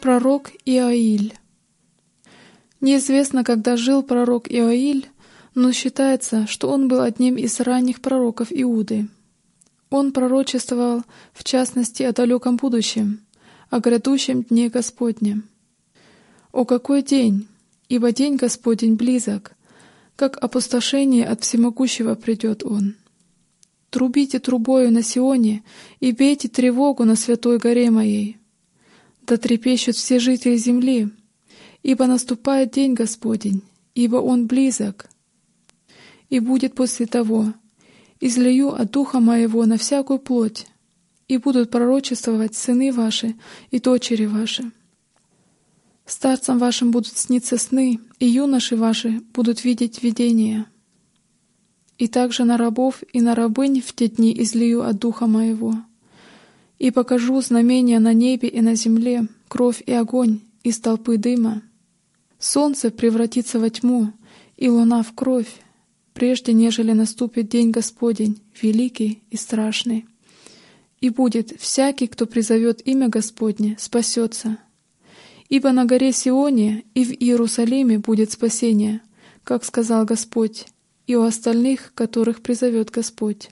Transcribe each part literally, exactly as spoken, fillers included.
Пророк Иоиль. Неизвестно, когда жил пророк Иоиль, но считается, что он был одним из ранних пророков Иуды. Он пророчествовал, в частности, о далеком будущем, о грядущем дне Господнем. «О, какой день! Ибо день Господень близок, как опустошение от всемогущего придет он. Трубите трубою на Сионе и бейте тревогу на святой горе моей. Да трепещут все жители земли, ибо наступает день Господень, ибо он близок. И будет после того, излию от духа моего на всякую плоть, и будут пророчествовать сыны ваши и дочери ваши. Старцам вашим будут сниться сны, и юноши ваши будут видеть видения. И также на рабов и на рабынь в те дни излию от духа моего. И покажу знамения на небе и на земле, кровь и огонь из толпы дыма. Солнце превратится во тьму, и луна в кровь, прежде нежели наступит день Господень, великий и страшный. И будет всякий, кто призовет имя Господне, спасется. Ибо на горе Сионе и в Иерусалиме будет спасение, как сказал Господь, и у остальных, которых призовет Господь».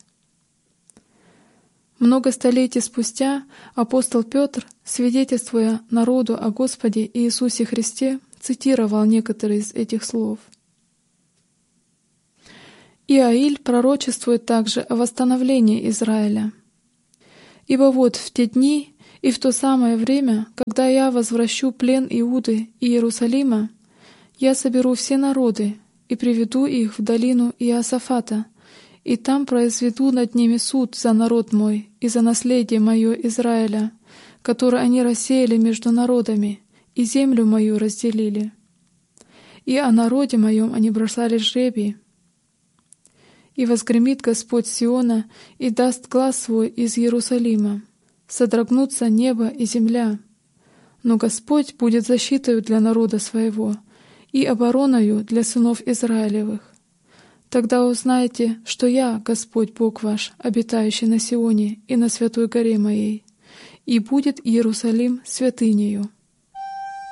Много столетий спустя апостол Петр, свидетельствуя народу о Господе Иисусе Христе, цитировал некоторые из этих слов. Иоиль пророчествует также о восстановлении Израиля. «Ибо вот в те дни и в то самое время, когда я возвращу плен Иуды и Иерусалима, я соберу все народы и приведу их в долину Иосафата, и там произведу над ними суд за народ мой и за наследие мое Израиля, которое они рассеяли между народами, и землю мою разделили. И о народе моем они бросали жребий. И возгремит Господь Сиона и даст глас свой из Иерусалима. Содрогнутся небо и земля. Но Господь будет защитою для народа своего и обороною для сынов Израилевых. Тогда узнаете, что я, Господь Бог ваш, обитающий на Сионе и на святой горе моей, и будет Иерусалим святынею».